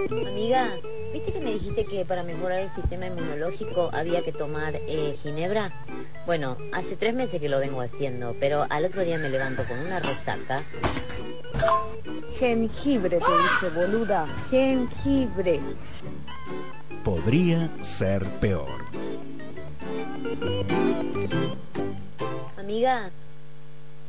Amiga, ¿viste que me dijiste que para mejorar el sistema inmunológico había que tomar ginebra? Bueno, hace 3 meses que lo vengo haciendo, pero al otro día me levanto con una resaca. Jengibre, te dije, boluda. Jengibre. Podría ser peor. Amiga,